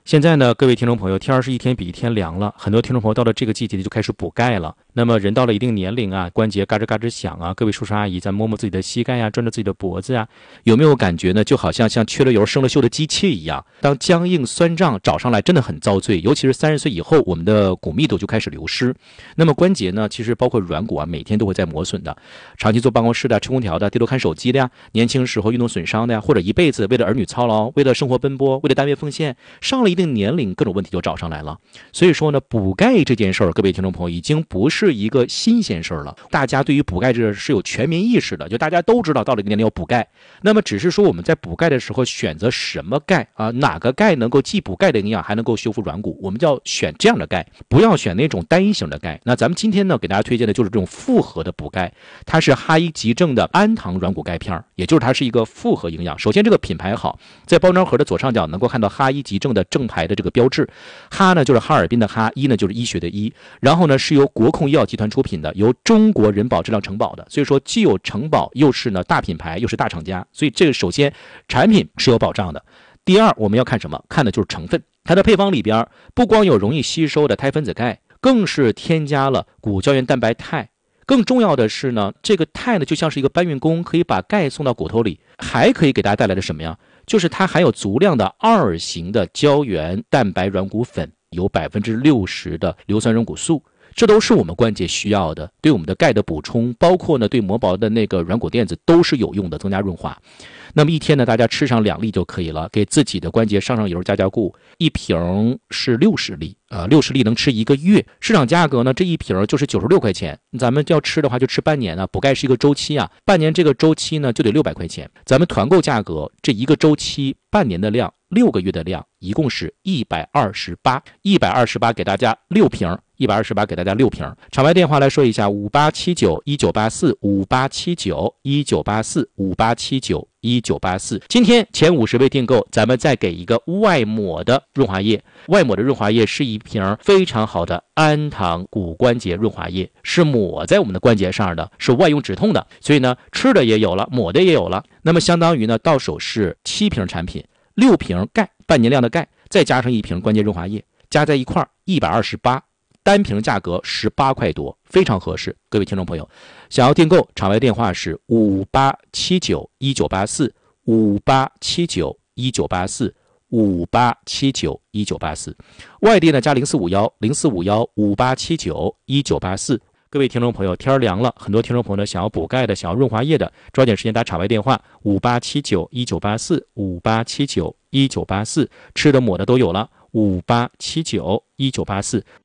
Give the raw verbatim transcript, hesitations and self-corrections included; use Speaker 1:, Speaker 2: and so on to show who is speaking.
Speaker 1: 现在呢，各位听众朋友，天儿是一天比一天凉了，很多听众朋友到了这个季节就开始补钙了。那么人到了一定年龄啊，关节嘎吱嘎吱响啊，各位叔叔阿姨在摸摸自己的膝盖呀、啊，转着自己的脖子呀、啊，有没有感觉呢？就好像像缺了油、生了锈的机器一样，当僵硬酸胀找上来，真的很遭罪。尤其是三十岁以后，我们的骨密度就开始流失。那么关节呢，其实包括软骨啊，每天都会在磨损的。长期坐办公室的、吹空调的、低头看手机的呀，年轻时候运动损伤的呀，或者一辈子为了儿女操劳、为了生活奔波、为了单位奉献，上了一定年龄，各种问题就找上来了。所以说呢，补钙这件事儿，各位听众朋友已经不是一个新鲜事儿了。大家对于补钙这是有全民意识的，就大家都知道到了一个年龄要补钙。那么只是说我们在补钙的时候选择什么钙啊，哪个钙能够既补钙的营养，还能够修复软骨，我们就要选这样的钙，不要选那种单一型的钙。那咱们今天呢，给大家推荐的就是这种复合的补钙，它是哈医急正的氨糖软骨钙片，也就是它是一个复合营养。首先这个品牌好，在包装盒的左上角能够看到哈医急正的正牌的这个标志，哈呢就是哈尔滨的哈，医呢就是医学的医，然后呢是由国控医药集团出品的，由中国人保质量承保的，所以说既有承保，又是呢大品牌，又是大厂家，所以这个首先产品是有保障的。第二，我们要看什么？看的就是成分。它的配方里边不光有容易吸收的肽分子钙，更是添加了骨胶原蛋白肽。更重要的是呢，这个肽呢就像是一个搬运工，可以把钙送到骨头里，还可以给大家带来的什么呀？就是它含有足量的二型的胶原蛋白软骨粉，有百分之六十的硫酸软骨素。这都是我们关节需要的，对我们的钙的补充，包括呢对磨薄的那个软骨垫子都是有用的，增加润滑。那么一天呢，大家吃上两粒就可以了，给自己的关节上上油加加固。一瓶是六十粒，呃，六十粒能吃一个月。市场价格呢，这一瓶就是九十六块钱。咱们要吃的话就吃半年啊，补钙是一个周期啊，半年这个周期呢就得六百块钱。咱们团购价格这一个周期半年的量，六个月的量，一共是一百二十八，一百二十八给大家六瓶。一百二十八给大家六瓶。场外电话来说一下，五八七九一九八四，五八七九一九八四，五八七九一九八四。今天前五十位订购，咱们再给一个外抹的润滑液。外抹的润滑液是一瓶非常好的氨糖骨关节润滑液，是抹在我们的关节上的，是外用止痛的。所以呢，吃的也有了，抹的也有了。那么相当于呢，到手是七瓶产品，六瓶钙，半年量的钙，再加上一瓶关节润滑液，加在一块一百二十八。单瓶价格十八块多，非常合适。各位听众朋友，想要订购，场外电话是五八七九一九八四，五八七九一九八四，五八七九一九八四。外地呢加零四五幺零四五幺五八七九一九八四。各位听众朋友，天凉了，很多听众朋友呢想要补钙的，想要润滑液的，抓紧时间打场外电话五八七九一九八四，五八七九一九八四，吃的抹的都有了。五八七九一九八四，